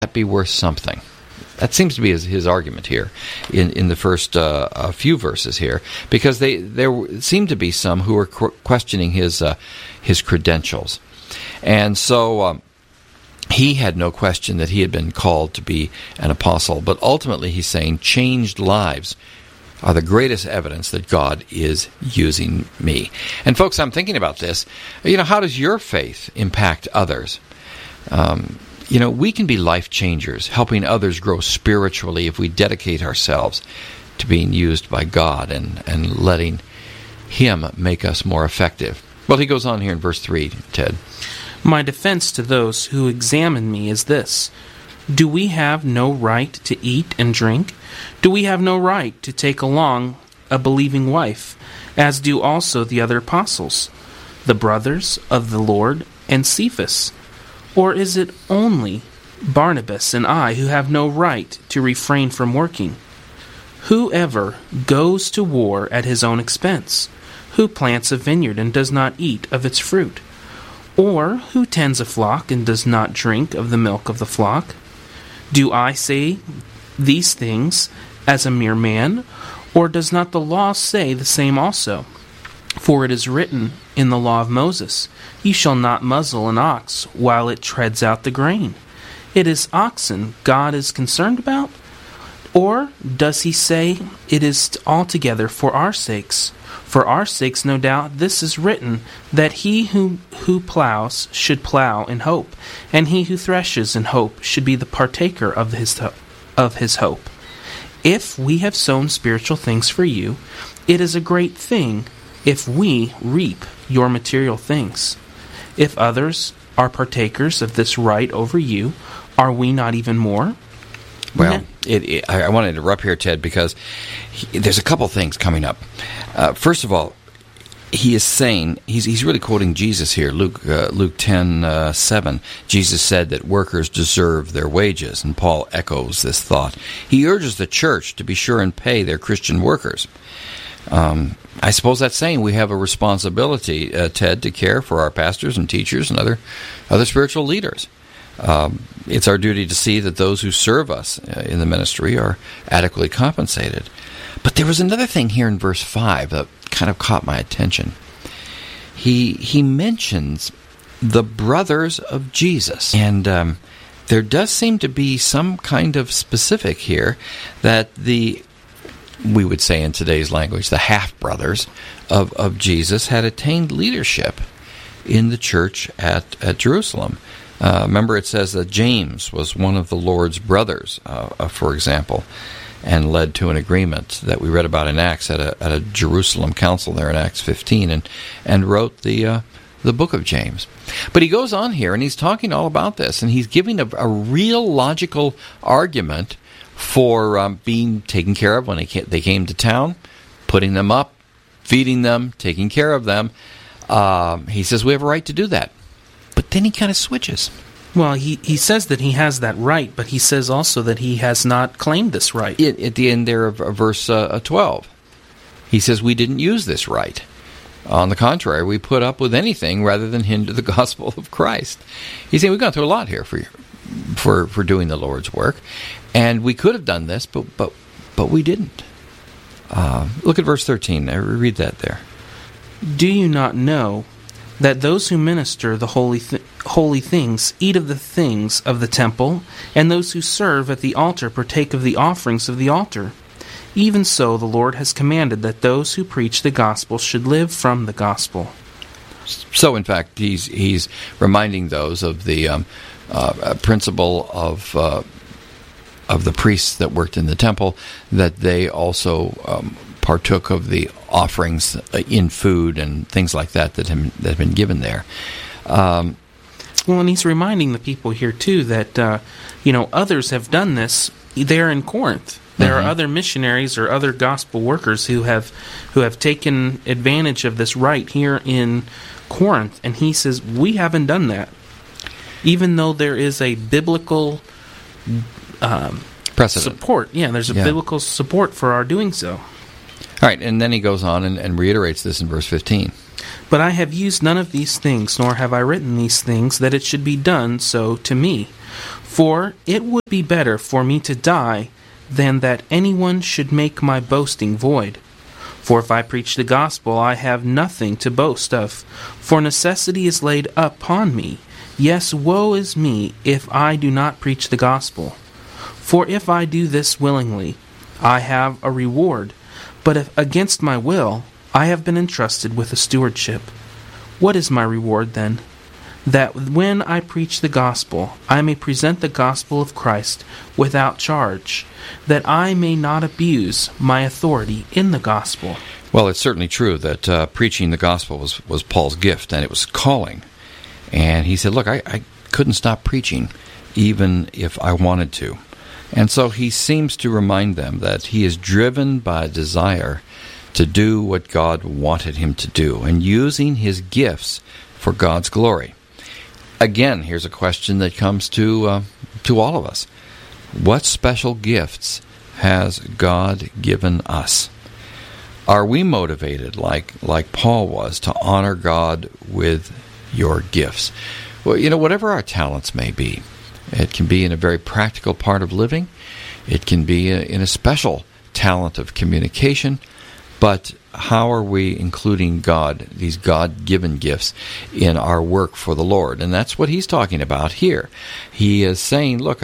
that be worth something? That seems to be his argument here in the first few verses here, because there seem to be some who are questioning his credentials. And so he had no question that he had been called to be an apostle, but ultimately he's saying changed lives are the greatest evidence that God is using me. And folks, I'm thinking about this. How does your faith impact others? We can be life changers, helping others grow spiritually if we dedicate ourselves to being used by God and letting Him make us more effective. Well, he goes on here in verse 3, Ted. My defense to those who examine me is this: do we have no right to eat and drink? Do we have no right to take along a believing wife, as do also the other apostles, the brothers of the Lord, and Cephas? Or is it only Barnabas and I who have no right to refrain from working? Whoever goes to war at his own expense, who plants a vineyard and does not eat of its fruit? Or who tends a flock and does not drink of the milk of the flock? Do I say these things as a mere man, or does not the law say the same also? For it is written in the law of Moses, "You shall not muzzle an ox while it treads out the grain." It is oxen God is concerned about? Or does he say it is altogether for our sakes? For our sakes, no doubt, this is written, that he who plows should plow in hope, and he who threshes in hope should be the partaker of his hope. If we have sown spiritual things for you, it is a great thing if we reap your material things. If others are partakers of this right over you, are we not even more? Well, I want to interrupt here, Ted, because there's a couple things coming up. First of all, he is saying, he's really quoting Jesus here, Luke 10:7. Jesus said that workers deserve their wages, and Paul echoes this thought. He urges the church to be sure and pay their Christian workers. I suppose that's saying we have a responsibility, Ted, to care for our pastors and teachers and other spiritual leaders. It's our duty to see that those who serve us in the ministry are adequately compensated. But there was another thing here in verse 5 that kind of caught my attention. He mentions the brothers of Jesus. And there does seem to be some kind of specific here that we would say in today's language, the half-brothers of Jesus had attained leadership in the church at Jerusalem. Remember, it says that James was one of the Lord's brothers, for example, and led to an agreement that we read about in Acts at a Jerusalem council there in Acts 15, and wrote the book of James. But he goes on here, and he's talking all about this, and he's giving a real logical argument for being taken care of when they came to town, putting them up, feeding them, taking care of them. He says we have a right to do that. But then he kind of switches. Well, he says that he has that right, but he says also that he has not claimed this right. At the end there of verse 12, he says we didn't use this right. On the contrary, we put up with anything rather than hinder the gospel of Christ. He's saying we've gone through a lot here for doing the Lord's work, and we could have done this, but we didn't. Look at verse 13. I read that there. Do you not know that those who minister the holy things eat of the things of the temple, and those who serve at the altar partake of the offerings of the altar? Even so, the Lord has commanded that those who preach the gospel should live from the gospel. So, in fact, he's reminding those of the principle of the priests that worked in the temple, that they also partook of the offerings in food and things like that have been given there. Well, and he's reminding the people here too that others have done this there in Corinth. There are other missionaries or other gospel workers who have taken advantage of this right here in Corinth, and he says we haven't done that, even though there is a biblical precedent support. Yeah, there's a biblical support for our doing so. All right, and then he goes on and reiterates this in verse 15. But I have used none of these things, nor have I written these things, that it should be done so to me. For it would be better for me to die than that anyone should make my boasting void. For if I preach the gospel, I have nothing to boast of, for necessity is laid upon me. Yes, woe is me if I do not preach the gospel. For if I do this willingly, I have a reward, but if against my will, I have been entrusted with a stewardship. What is my reward then? That when I preach the gospel, I may present the gospel of Christ without charge, that I may not abuse my authority in the gospel. Well, it's certainly true that preaching the gospel was Paul's gift, and it was calling. And he said, look, I couldn't stop preaching, even if I wanted to. And so he seems to remind them that he is driven by a desire to do what God wanted him to do, and using his gifts for God's glory. Again, here's a question that comes to all of us. What special gifts has God given us? Are we motivated, like Paul was, to honor God with your gifts? Well, whatever our talents may be, it can be in a very practical part of living. It can be in a special talent of communication. But how are we including God, these God-given gifts, in our work for the Lord? And that's what he's talking about here. He is saying, look,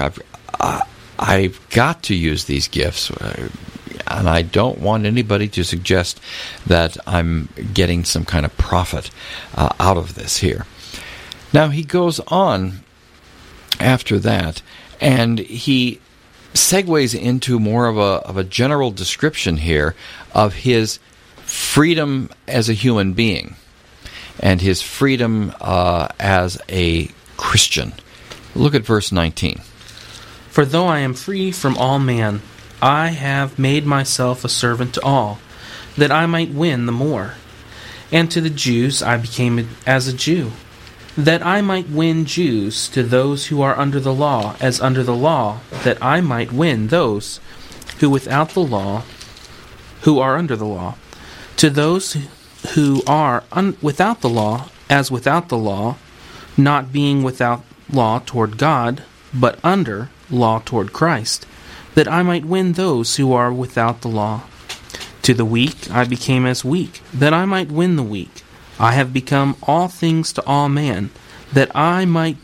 I've got to use these gifts, and I don't want anybody to suggest that I'm getting some kind of profit out of this here. Now, he goes on after that, and he segues into more of a general description here of his freedom as a human being and his freedom as a Christian. Look at verse 19. For though I am free from all man, I have made myself a servant to all, that I might win the more. And to the Jews I became as a Jew, that I might win Jews. To those who are under the law, as under the law, that I might win those who without the law, who are under the law. To those who are without the law, as without the law, not being without law toward God, but under law toward Christ, that I might win those who are without the law. To the weak I became as weak, that I might win the weak. I have become all things to all men, that I might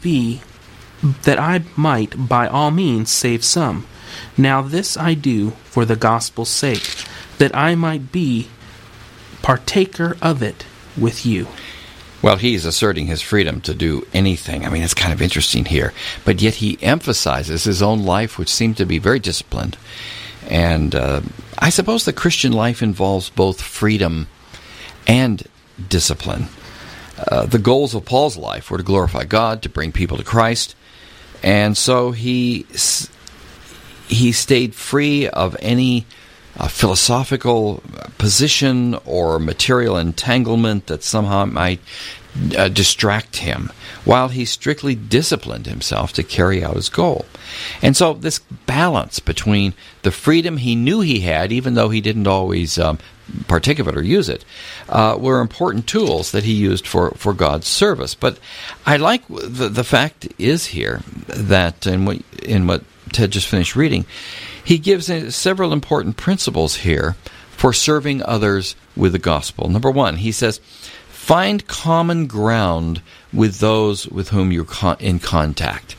by all means save some. Now this I do for the gospel's sake, that I might be partaker of it with you. Well, he's asserting his freedom to do anything. I mean, it's kind of interesting here. But yet he emphasizes his own life, which seemed to be very disciplined. And I suppose the Christian life involves both freedom and discipline. The goals of Paul's life were to glorify God, to bring people to Christ. And so he stayed free of any philosophical position or material entanglement that somehow might distract him, while he strictly disciplined himself to carry out his goal. And so this balance between the freedom he knew he had, even though he didn't always partake of it or use it, were important tools that he used for God's service. But I like the fact is here that in what Ted just finished reading, he gives several important principles here for serving others with the gospel. Number one, he says, find common ground with those with whom you're in contact.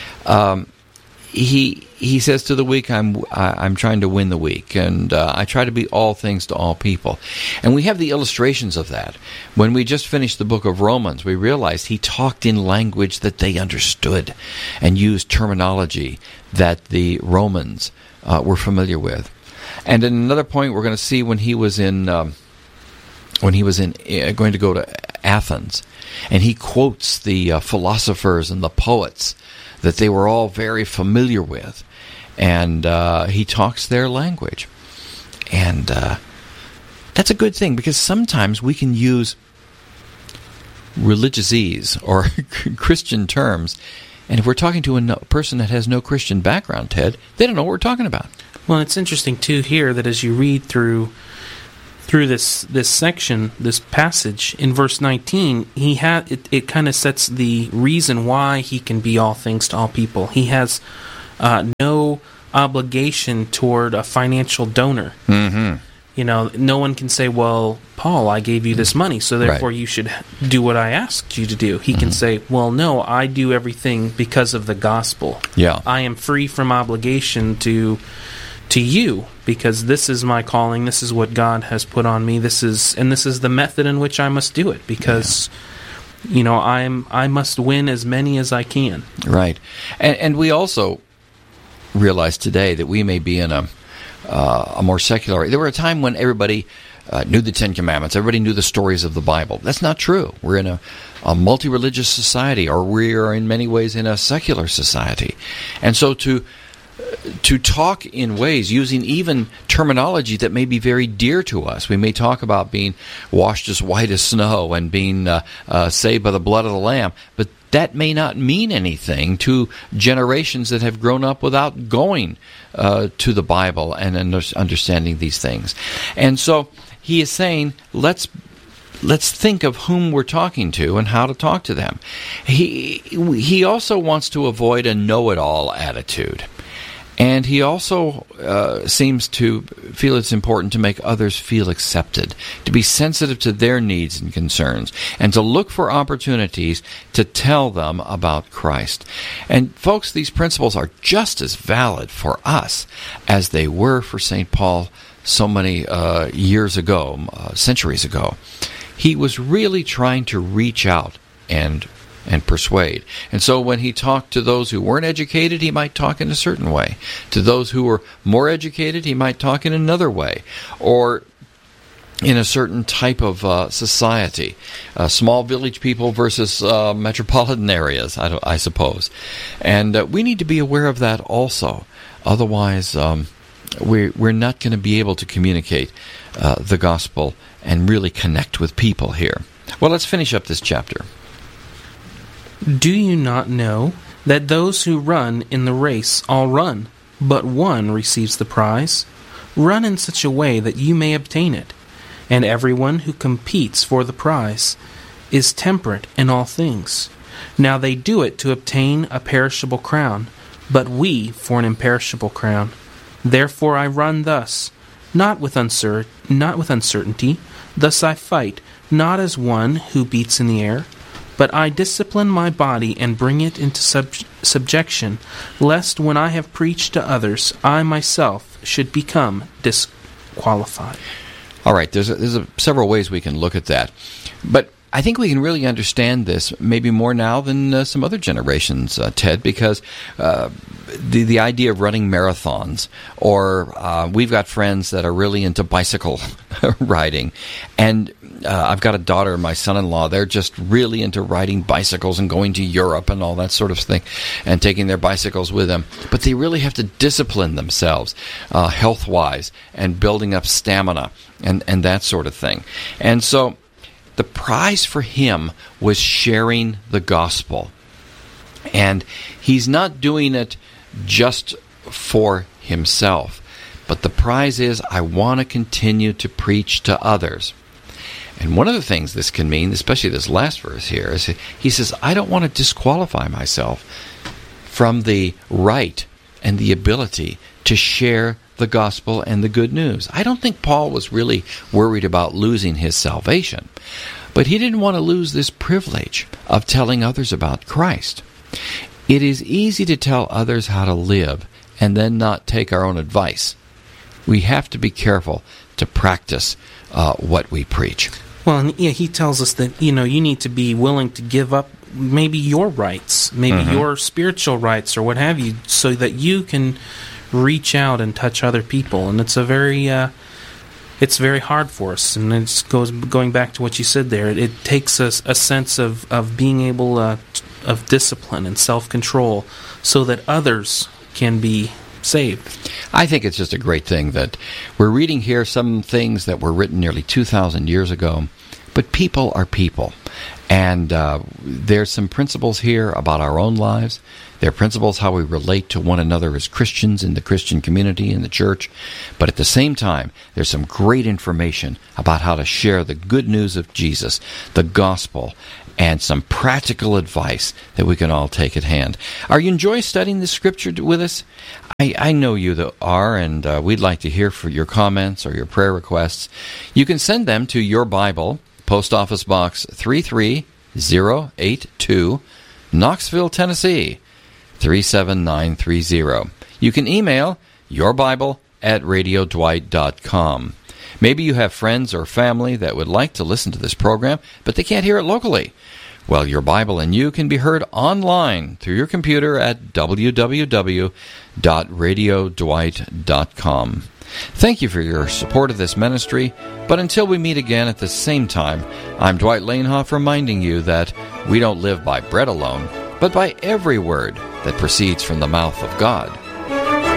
He says to the weak, I'm trying to win the weak, and I try to be all things to all people. And we have the illustrations of that. When we just finished the book of Romans, we realized he talked in language that they understood and used terminology that the Romans were familiar with. And in another point, we're going to see when he was going to go to Athens, and he quotes the philosophers and the poets that they were all very familiar with, and he talks their language. And that's a good thing, because sometimes we can use religiousese or Christian terms, and if we're talking to a person that has no Christian background, Ted, they don't know what we're talking about. Well, it's interesting, too, here that as you read through through this section, this passage in verse 19, it kind of sets the reason why he can be all things to all people. He has no obligation toward a financial donor. Mm-hmm. No one can say, well, Paul, I gave you this money, so therefore you should do what I asked you to do. He can say, well, no, I do everything because of the gospel. Yeah. I am free from obligation to you, because this is my calling, this is what God has put on me, this is the method in which I must do it, because I must win as many as I can. Right. And we also realize today that we may be in a more secular. There were a time when everybody knew the Ten Commandments. Everybody knew the stories of the Bible. That's not true. We're in a multi-religious society, or we are in many ways in a secular society. And so to talk in ways using even terminology that may be very dear to us. We may talk about being washed as white as snow and being saved by the blood of the Lamb, but that may not mean anything to generations that have grown up without going to the Bible and understanding these things. And so he is saying, let's think of whom we're talking to and how to talk to them. He also wants to avoid a know-it-all attitude. And he also seems to feel it's important to make others feel accepted, to be sensitive to their needs and concerns, and to look for opportunities to tell them about Christ. And folks, these principles are just as valid for us as they were for St. Paul so many years ago, centuries ago. He was really trying to reach out and persuade. And so when he talked to those who weren't educated, he might talk in a certain way. To those who were more educated, he might talk in another way. Or in a certain type of society. Small village people versus metropolitan areas, I suppose. And we need to be aware of that also. Otherwise, we're not going to be able to communicate the gospel and really connect with people here. Well, let's finish up this chapter. Do you not know that those who run in the race all run, but one receives the prize? Run in such a way that you may obtain it. And everyone who competes for the prize is temperate in all things. Now they do it to obtain a perishable crown, but we for an imperishable crown. Therefore I run thus, not with uncertainty. Thus I fight, not as one who beats in the air, but I discipline my body and bring it into subjection, lest when I have preached to others, I myself should become disqualified. All right, there's several ways we can look at that. But I think we can really understand this maybe more now than some other generations, Ted, because the idea of running marathons, or we've got friends that are really into bicycle riding, and I've got a daughter and my son-in-law, they're just really into riding bicycles and going to Europe and all that sort of thing, and taking their bicycles with them. But they really have to discipline themselves health-wise and building up stamina and that sort of thing. And so the prize for him was sharing the gospel. And he's not doing it just for himself, but the prize is, I want to continue to preach to others. And one of the things this can mean, especially this last verse here, is he says, I don't want to disqualify myself from the right and the ability to share the gospel and the good news. I don't think Paul was really worried about losing his salvation, but he didn't want to lose this privilege of telling others about Christ. It is easy to tell others how to live and then not take our own advice. We have to be careful to practice what we preach. Well, and he tells us that, you need to be willing to give up maybe your rights, maybe your spiritual rights or what have you, so that you can reach out and touch other people. And it's very hard for us. And it's going back to what you said there. It takes us a sense of being able of discipline and self-control so that others can be saved. I think it's just a great thing that we're reading here some things that were written nearly 2,000 years ago, but people are people. And there's some principles here about our own lives. They're principles how we relate to one another as Christians in the Christian community, in the church. But at the same time, there's some great information about how to share the good news of Jesus, the gospel, and some practical advice that we can all take at hand. Are you enjoying studying the Scripture with us? I know you are, and we'd like to hear for your comments or your prayer requests. You can send them to Your Bible, Post Office Box 33082, Knoxville, Tennessee 37930. You can email yourbible@radiodwight.com. Maybe you have friends or family that would like to listen to this program, but they can't hear it locally. Well, Your Bible and You can be heard online through your computer at www.radiodwight.com. Thank you for your support of this ministry, but until we meet again at the same time, I'm Dwight Lanehoff reminding you that we don't live by bread alone, but by every word that proceeds from the mouth of God.